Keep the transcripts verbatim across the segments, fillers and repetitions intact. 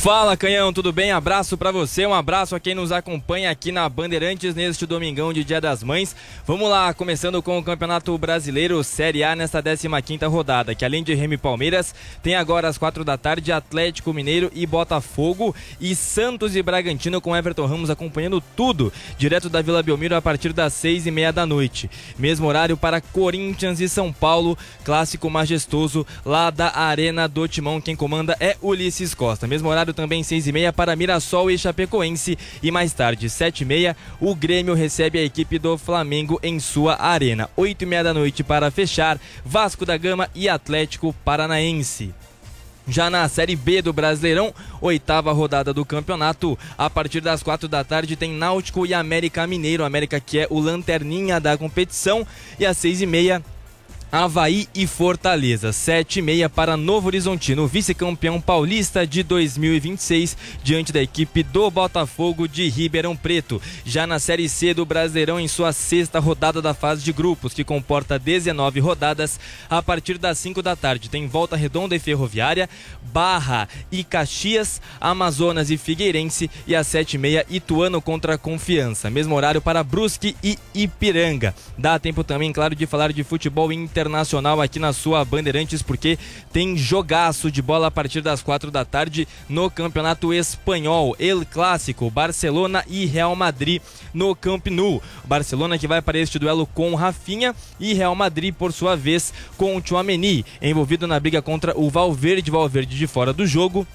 Fala, Canhão, tudo bem? Abraço pra você, um abraço a quem nos acompanha aqui na Bandeirantes neste domingão de Dia das Mães. Vamos lá, começando com o Campeonato Brasileiro Série A nesta décima quinta rodada, que além de Remo e Palmeiras, tem agora às quatro da tarde Atlético Mineiro e Botafogo e Santos e Bragantino com Everton Ramos acompanhando tudo, direto da Vila Belmiro a partir das seis e meia da noite. Mesmo horário para Corinthians e São Paulo, clássico majestoso lá da Arena do Timão. Quem comanda é Ulisses Costa. Mesmo horário também seis e meia para Mirassol e Chapecoense e mais tarde, sete e meia, o Grêmio recebe a equipe do Flamengo em sua arena. oito e meia da noite para fechar, Vasco da Gama e Atlético Paranaense. Já na Série B do Brasileirão, oitava rodada do campeonato, a partir das quatro da tarde tem Náutico e América Mineiro, América que é o lanterninha da competição, e às seis e meia, Avaí e Fortaleza. Sete e meia para Novo Horizontino, vice-campeão paulista de dois mil e vinte e seis, diante da equipe do Botafogo de Ribeirão Preto. Já na Série C do Brasileirão, em sua sexta rodada da fase de grupos, que comporta dezenove rodadas, a partir das cinco da tarde tem Volta Redonda e Ferroviária, Barra e Caxias, Amazonas e Figueirense, e às sete e meia Ituano contra Confiança. Mesmo horário para Brusque e Ipiranga. Dá tempo também, claro, de falar de futebol internacional internacional aqui na sua Bandeirantes, porque tem jogaço de bola a partir das quatro da tarde no Campeonato Espanhol. El Clássico, Barcelona e Real Madrid no Camp Nou. Barcelona que vai para este duelo com Rafinha e Real Madrid, por sua vez, com o Tchouaméni, envolvido na briga contra o Valverde, Valverde de fora do jogo.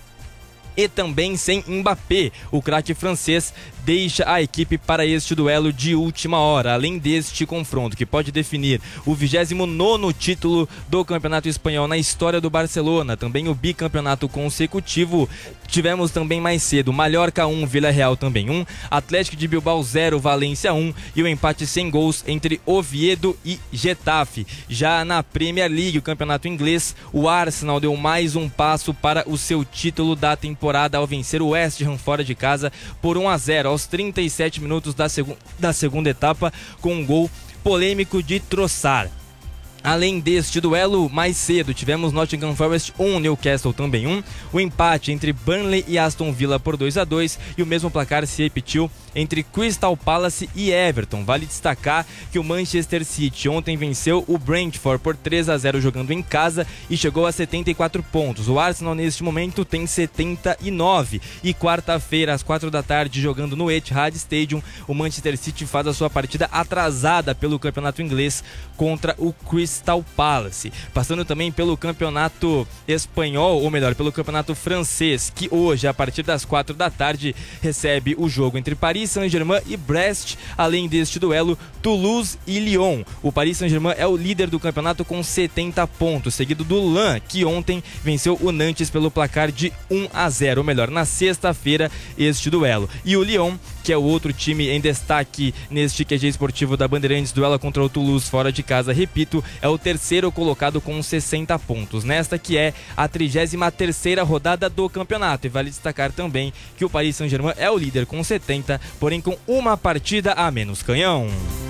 E também sem Mbappé, o craque francês deixa a equipe para este duelo de última hora. Além deste confronto, que pode definir o vigésimo nono título do Campeonato Espanhol na história do Barcelona, também o bicampeonato consecutivo, tivemos também mais cedo Mallorca um, Vila Real também um, Atlético de Bilbao zero, Valência um, e o empate sem gols entre Oviedo e Getafe. Já na Premier League, o campeonato inglês, o Arsenal deu mais um passo para o seu título da temporada ao vencer o West Ham fora de casa por um a zero aos trinta e sete minutos da, segu da segunda etapa, com um gol polêmico de Trossard. Além deste duelo, mais cedo tivemos Nottingham Forest um, Newcastle também um, o empate entre Burnley e Aston Villa por dois a dois, e o mesmo placar se repetiu entre Crystal Palace e Everton. Vale destacar que o Manchester City ontem venceu o Brentford por três a zero jogando em casa e chegou a setenta e quatro pontos. O Arsenal neste momento tem setenta e nove, e quarta-feira às quatro da tarde, jogando no Etihad Stadium, o Manchester City faz a sua partida atrasada pelo campeonato inglês contra o Crystal Crystal Palace. Passando também pelo campeonato espanhol, ou melhor, pelo campeonato francês, que hoje, a partir das quatro da tarde, recebe o jogo entre Paris Saint-Germain e Brest. Além deste duelo, Toulouse e Lyon. O Paris Saint-Germain é o líder do campeonato com setenta pontos, seguido do Lens, que ontem venceu o Nantes pelo placar de um a zero, ou melhor, na sexta-feira, este duelo. E o Lyon, que é o outro time em destaque neste Q G esportivo da Bandeirantes, duela contra o Toulouse fora de casa, repito, é o terceiro colocado com sessenta pontos, nesta que é a trigésima terceira rodada do campeonato. E vale destacar também que o Paris Saint-Germain é o líder com setenta, porém com uma partida a menos. Canhão.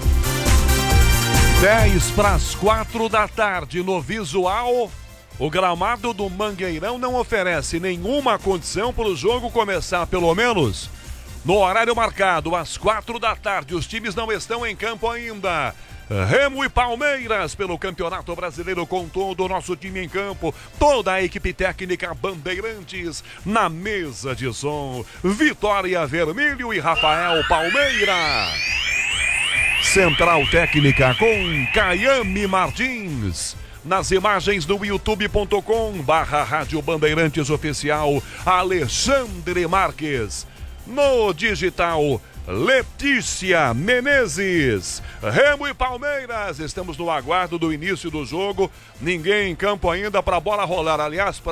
dez para as quatro da tarde, no visual, o gramado do Mangueirão não oferece nenhuma condição para o jogo começar, pelo menos no horário marcado, às quatro da tarde. Os times não estão em campo ainda. Remo e Palmeiras pelo Campeonato Brasileiro, com todo o nosso time em campo, toda a equipe técnica Bandeirantes na mesa de som. Vitória Vermelho e Rafael Palmeira. Central técnica com Caiame Martins. Nas imagens do youtube ponto com barra Rádio Bandeirantes Oficial, Alexandre Marques. No digital, Letícia Menezes. Remo e Palmeiras, estamos no aguardo do início do jogo. Ninguém em campo ainda para a bola rolar. Aliás,